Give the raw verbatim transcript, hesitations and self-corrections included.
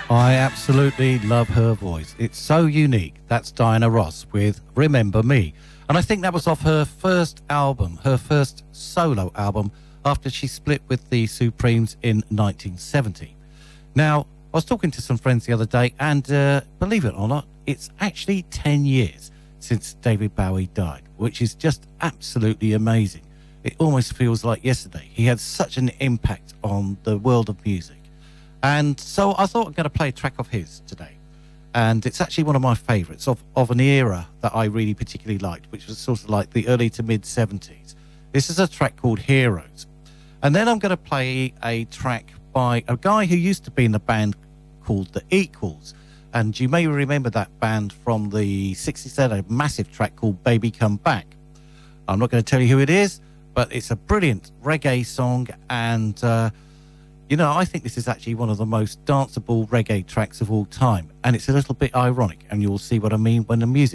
I absolutely love her voice. It's so unique. That's Diana Ross with Remember Me. And I think that was off her first album, her first solo album, after she split with the Supremes in nineteen seventy. Now, I was talking to some friends the other day, and uh, believe it or not, it's actually ten years since David Bowie died, which is just absolutely amazing. It almost feels like yesterday. He had such an impact on the world of music. And so I thought I'm going to play a track of his today. And it's actually one of my favourites of, of an era that I really particularly liked, which was sort of like the early to mid seventies. This is a track called Heroes. And then I'm going to play a track by a guy who used to be in a band called The Equals. And you may remember that band from the sixties, a massive track called Baby Come Back. I'm not going to tell you who it is, but it's a brilliant reggae song. And, uh, you know, I think this is actually one of the most danceable reggae tracks of all time. And it's a little bit ironic, and you'll see what I mean when the music